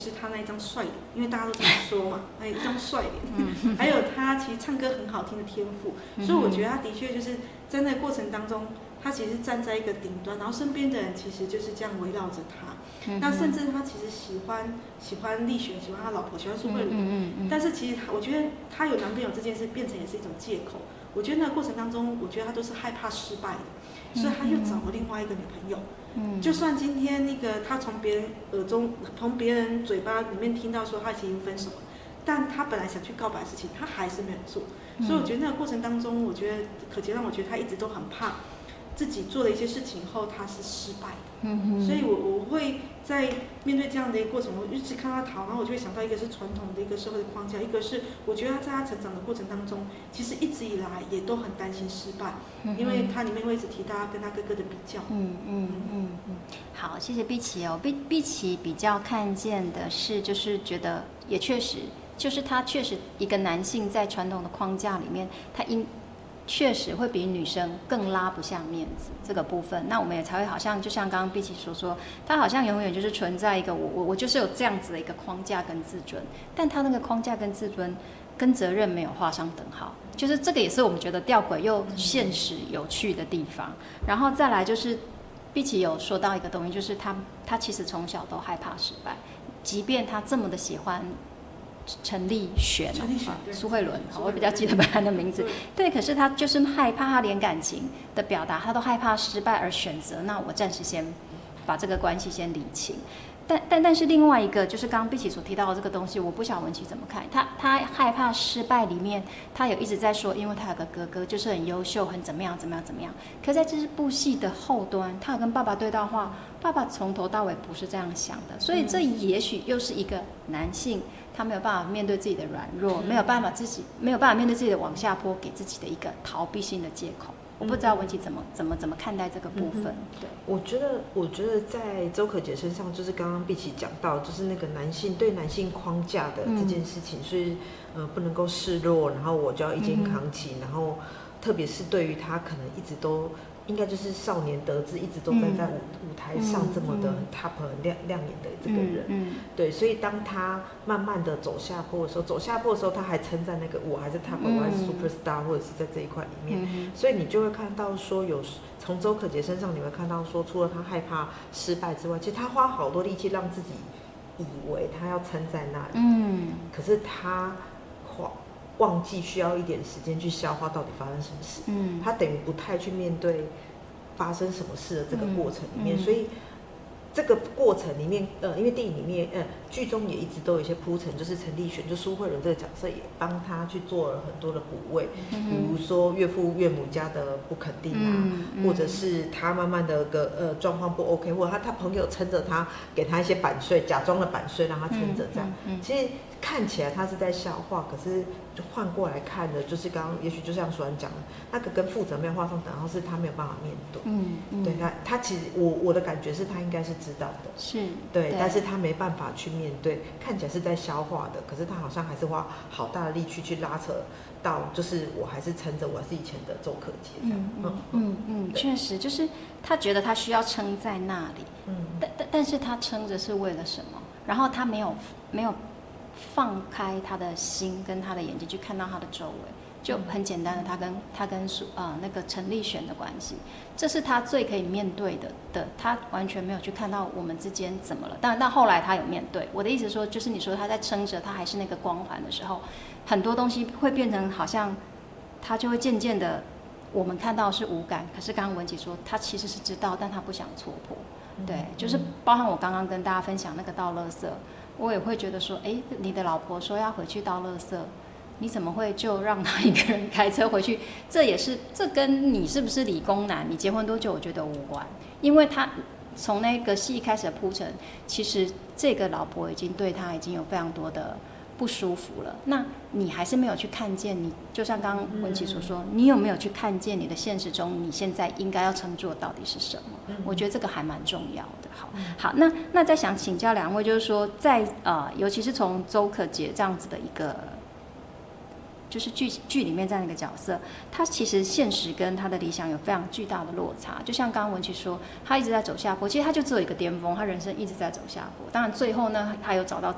是他那一张帅脸，因为大家都这么说嘛，一张帅脸，还有他其实唱歌很好听的天赋，所以我觉得他的确就是在那个过程当中，他其实站在一个顶端，然后身边的人其实就是这样围绕着他。那甚至他其实喜欢丽璇，喜欢他老婆，喜欢苏慧伦，但是其实我觉得他有男朋友这件事变成也是一种借口。我觉得那个过程当中，我觉得他都是害怕失败的，所以他又找了另外一个女朋友。就算今天那个他从别人耳中、从别人嘴巴里面听到说他已经分手了，但他本来想去告白的事情，他还是没有做。所以我觉得那个过程当中，我觉得可杰让我觉得他一直都很怕自己做了一些事情后他是失败的。所以我会在面对这样的一个过程，我一直看他逃，然后我就会想到一个是传统的一个社会的框架，一个是我觉得他在他成长的过程当中，其实一直以来也都很担心失败，因为他里面会一直提到他跟他哥哥的比较。 好，谢谢碧琪哦。碧琪比较看见的是，就是觉得也确实，就是他确实一个男性在传统的框架里面，他确实会比女生更拉不下面子这个部分，那我们也才会好像就像刚刚碧琪所说，他好像永远就是存在一个我就是有这样子的一个框架跟自尊，但他那个框架跟自尊跟责任没有画上等号，就是这个也是我们觉得吊诡又现实有趣的地方。然后再来就是碧琪有说到一个东西，就是他其实从小都害怕失败，即便他这么的喜欢陈丽璇，苏慧伦，我比较记得本来的名字。对，可是他就是害怕，他连感情的表达他都害怕失败，而选择那我暂时先把这个关系先理清。但是另外一个就是刚刚碧琪所提到的这个东西，我不晓得文琪怎么看。他害怕失败里面，他有一直在说，因为他有个哥哥，就是很优秀，很怎么样。可在这部戏的后端，他有跟爸爸对到话，爸爸从头到尾不是这样想的，所以这也许又是一个男性。他没有办法面对自己的软弱，没有办法面对自己的往下坡，给自己的一个逃避性的借口。我不知道文琪怎么看待这个部分。对， 我觉得在周可杰身上，就是刚刚碧琪讲到，就是那个男性对男性框架的这件事情，所以不能够示弱，然后我就要一肩扛起，然后特别是对于他可能一直都。应该就是少年得志，一直都在舞台上这么的 top 很亮眼的这个人，对，所以当他慢慢的走下坡的时候，他还称赞那个我还是 top，我还是 superstar， 或者是在这一块里面，所以你就会看到说从周可杰身上，你会看到说，除了他害怕失败之外，其实他花好多力气让自己以为他要撑在那里，可是他忘记需要一点时间去消化到底发生什么事，他等于不太去面对发生什么事的这个过程里面，所以这个过程里面，因为电影里面，剧中也一直都有一些铺陈，就是陈丽璇就苏慧伦这个角色也帮他去做了很多的补位，比如说岳父岳母家的不肯定啊，或者是他慢慢的状况不 OK， 或者他朋友撑着他，给他一些版税，假装的版税让他撑着这样，其实看起来他是在消化，可是就换过来看的，就是刚刚也许就像舒安讲的，那个跟负责没有画上等号，是他没有办法面对。对他其实我的感觉是他应该是知道的， 是对，但是他没办法去面对，看起来是在消化的，可是他好像还是花好大的力气去拉扯到，就是我还是撑着我是以前的周可杰这样。 确实就是他觉得他需要撑在那里，但是他撑着是为了什么？然后他没有放开他的心跟他的眼睛去看到他的周围，就很简单的，他跟那个陈丽璇的关系，这是他最可以面对的，他完全没有去看到我们之间怎么了。但后来他有面对。我的意思说，就是你说他在撑着，他还是那个光环的时候，很多东西会变成好像他就会渐渐的，我们看到是无感，可是刚刚文琪说他其实是知道，但他不想戳破。对，就是包含我刚刚跟大家分享那个倒垃圾。我也会觉得说，你的老婆说要回去倒垃圾，你怎么会就让他一个人开车回去？这跟你是不是理工男，你结婚多久，我觉得无关。因为他从那个戏开始的铺陈，其实这个老婆已经对他已经有非常多的不舒服了。那你还是没有去看见，你就像刚刚文琪所说，你有没有去看见你的现实中，你现在应该要撑住的到底是什么？我觉得这个还蛮重要的。好，那再想请教两位，就是说在尤其是从周可杰这样子的一个，就是剧里面这样一个角色，他其实现实跟他的理想有非常巨大的落差。就像刚刚文琪说，他一直在走下坡，其实他就只有一个巅峰，他人生一直在走下坡。当然最后呢，他有找到